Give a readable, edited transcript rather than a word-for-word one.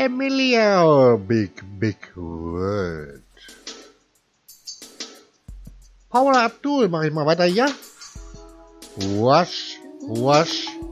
familiar, big word. Paula Abdul, mach ich mal weiter hier. Wasch.